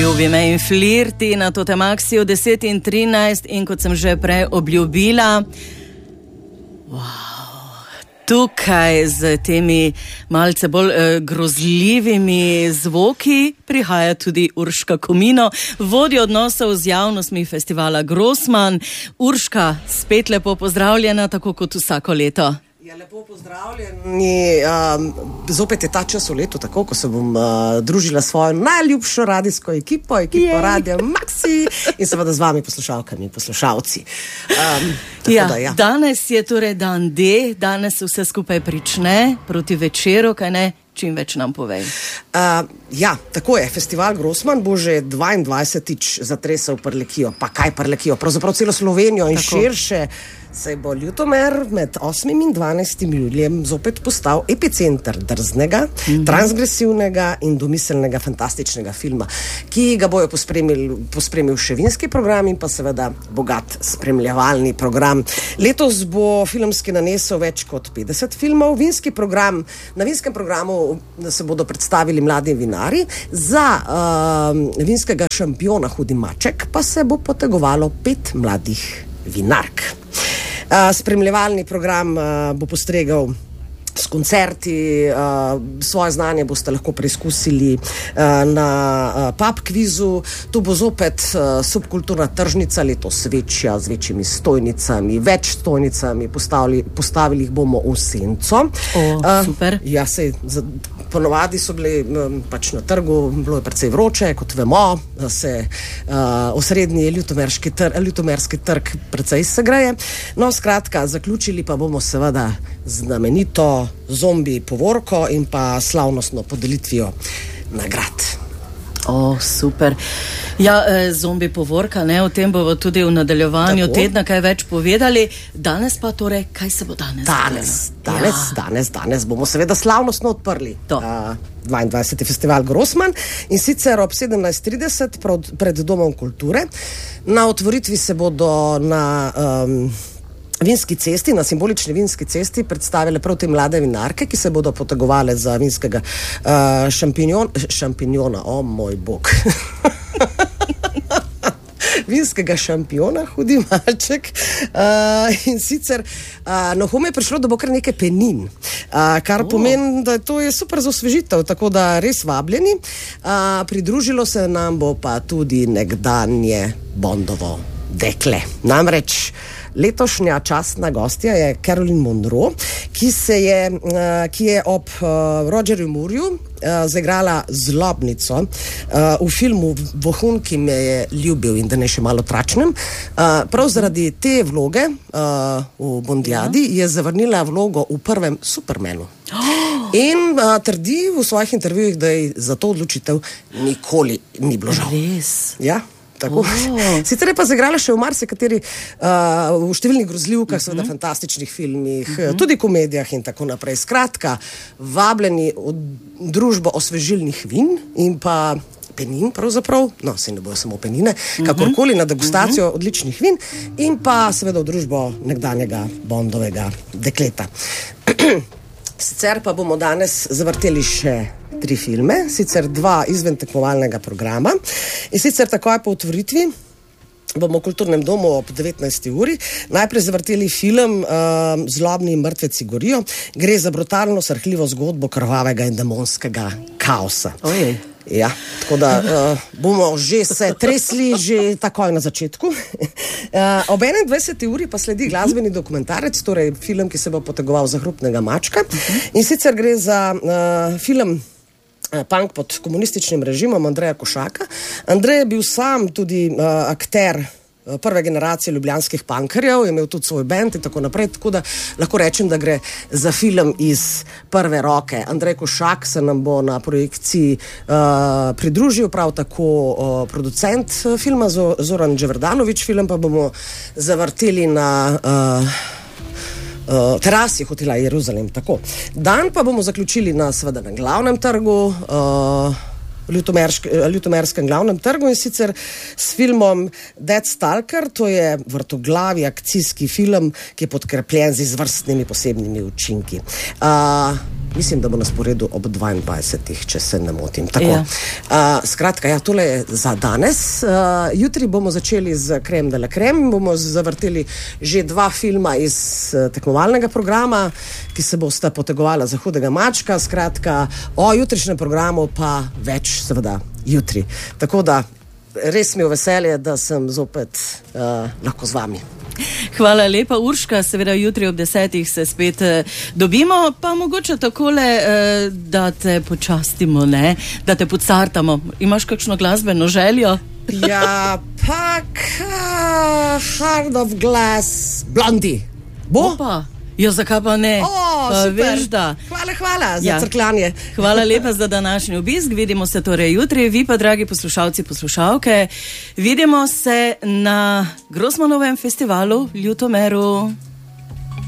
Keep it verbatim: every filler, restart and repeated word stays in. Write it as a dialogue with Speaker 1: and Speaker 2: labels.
Speaker 1: Ljubi me in flirti na Totemaxiju deset in trinajst in kot sem že prej obljubila, wow, tukaj z temi malce bolj eh, grozljivimi zvoki prihaja tudi Urška Komino, vodja odnosov z javnostmi festivala Grossman. Urška, spet lepo pozdravljena, tako kot vsako leto.
Speaker 2: Ja, lepo pozdravljeni. Um, zopet je ta čas v letu, tako, ko se bom uh, družila s svojo najljubšo radijsko ekipo, ekipo Jej. Radia Maxi in seveda z vami poslušalkami in poslušalci. Um,
Speaker 1: ja,
Speaker 2: da, ja.
Speaker 1: Danes je torej dan D, danes vse skupaj prične proti večeru, kaj ne? Čim več nam povej.
Speaker 2: Uh, ja, tako je. Festival Grossman bo že dvaindvajsetič zatresel Prlekijo. Pa kaj Prlekijo? Pravzaprav celo Slovenijo in tako. Širše se bo Ljutomer med osmim in dvanajstim julijem zopet postal epicenter drznega, mm-hmm. transgresivnega in domiselnega fantastičnega filma, ki ga bojo pospremil, pospremil še vinski program in pa seveda bogat spremljevalni program. Letos bo filmski nanesel več kot petdeset filmov. Vinski program, na vinskem programu se bodo predstavili mladi vinari, za uh, vinskega šampiona Hudi maček pa se bo potegovalo pet mladih vinark. Uh, spremljevalni program uh, bo postregel s koncerti, uh, svoje znanje boste lahko preizkusili uh, na uh, pub kvizu. Tu bo zopet uh, subkulturna tržnica, letos večja, z večjimi stojnicami, več stojnicami, postavili, postavili jih bomo v senco.
Speaker 1: O, uh, super.
Speaker 2: Ja, sej, za, ponovadi so bili um, pač na trgu, bilo je precej vroče, kot vemo, da se uh, osrednji ljutomerski, tr, ljutomerski trg precej segreje. No, skratka, zaključili pa bomo seveda znamenito zombi povorko in pa slavnostno podelitvijo nagrad.
Speaker 1: O, super. Ja, eh, zombi povorka, ne, o tem bomo tudi v nadaljevanju Tako. tedna kaj več povedali. Danes pa torej, kaj se bo danes?
Speaker 2: Danes, danes, ja. danes, danes bomo seveda slavnostno odprli uh, dvaindvajseti festival Grossman in sicer ob sedemnajst trideset pred, pred Domom kulture. Na otvoritvi se bodo na um, vinski cesti, na simbolični vinski cesti predstavile prav te mlade vinarke, ki se bodo potegovale za vinskega uh, šampinjon, šampinjona, o moj bog. vinskega šampiona, Hudi maček. Uh, in sicer uh, na home je prišlo, da bo kar nekaj penin, uh, kar oh. pomeni, da to je super za osvežitev, tako da res vabljeni. Uh, pridružilo se nam bo pa tudi nekdanje Bondovo dekle. Namreč letošnja častna gostja je Caroline Munro, ki se je, uh, ki je ob uh, Rogerju Moorju uh, zaigrala zlobnico uh, v filmu Vohun, ki me je ljubil in da ne še malo tračnem. Uh, prav zaradi te vloge uh, v Bondijadi je zavrnila vlogo v prvem Supermanu. In uh, trdi v svojih intervjujih, da je za to odločitev nikoli ni bilo žal.
Speaker 1: Res?
Speaker 2: Ja. Tako. Oh. Sicer je pa zaigrala še v marsikateri, uh, v številnih grozljivkah, uh-huh. seveda fantastičnih filmih, uh-huh. tudi komedijah in tako naprej. Skratka, vabljeni v družbo osvežilnih vin in pa penin pravzaprav, no, se ne bojo samo penine, uh-huh. kakorkoli na degustacijo uh-huh. odličnih vin in pa seveda v družbo nekdanjega Bondovega dekleta. Sicer pa bomo danes zavrteli še tri filme, sicer dva izven tekmovalnega programa. In sicer takoj po otvoritvi bomo v Kulturnem domu ob devetnajsti uri najprej zavrteli film uh, Zlobni mrtveci gorijo. Gre za brutalno, srhljivo zgodbo krvavega in demonskega kaosa.
Speaker 1: Ojej.
Speaker 2: Ja, tako da uh, bomo že se tresli že takoj na začetku. Uh, ob enaindvajseti uri pa sledi glasbeni dokumentarec, torej film, ki se bo potegoval za Hrupnega mačka. In sicer gre za uh, film Punk pod komunističnim režimom Andreja Košaka. Andrej je bil sam tudi uh, akter uh, prve generacije ljubljanskih punkerjev, je imel tudi svoj band in tako naprej, tako da lahko rečem, da gre za film iz prve roke. Andrej Košak se nam bo na projekciji uh, pridružil, prav tako uh, producent filma Zoran Dževrdanović, film pa bomo zavrteli na uh, Uh, terasi hotela Jeruzalem, tako. Dan pa bomo zaključili na, seveda, na glavnem trgu, uh, ljutomerskem glavnem trgu in sicer s filmom Dead Stalker, to je vrtoglavi akcijski film, ki je podkrepljen z izvrstnimi posebnimi učinki. Uh, mislim, da bo na sporedu ob dvaindvajsetih, če se ne motim. Tako.
Speaker 1: Ja.
Speaker 2: Uh, skratka, ja, tole je za danes. Uh, jutri bomo začeli z Creme de la Creme, bomo zavrteli že dva filma iz uh, tekmovalnega programa, ki se bosta potegovala za hudega mačka. Skratka, o jutrišnjem programu pa več seveda jutri. Tako da res mi je veselje, da sem zopet uh, lahko z vami.
Speaker 1: Hvala lepa, Urška. Seveda jutri ob desetih se spet eh, dobimo, pa mogoče takole, eh, da te počastimo, ne? Da te pocartamo. Imaš kakšno glasbeno željo?
Speaker 2: Ja, pak uh, Heart of Glass, Blondie. Bo?
Speaker 1: Opa. Jo, zakaj pa ne?
Speaker 2: O,
Speaker 1: pa,
Speaker 2: super.
Speaker 1: Veš, da.
Speaker 2: Hvala, hvala za
Speaker 1: Ja.
Speaker 2: crkljanje.
Speaker 1: Hvala lepa za današnji obisk. Vidimo se torej jutri. Vi pa, dragi poslušalci, poslušalke, vidimo se na Grossmanovem festivalu v Ljutomeru.